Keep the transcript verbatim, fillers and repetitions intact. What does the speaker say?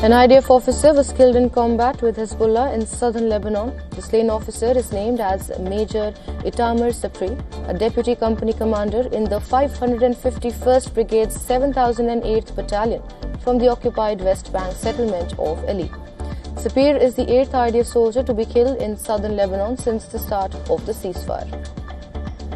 An I D F officer was killed in combat with Hezbollah in southern Lebanon. The slain officer is named as Major Itamar Sapri, a deputy company commander in the five hundred fifty-first Brigade's seven thousand eighth Battalion from the occupied West Bank settlement of Eli. Sapir is the eighth I D F soldier to be killed in southern Lebanon since the start of the ceasefire.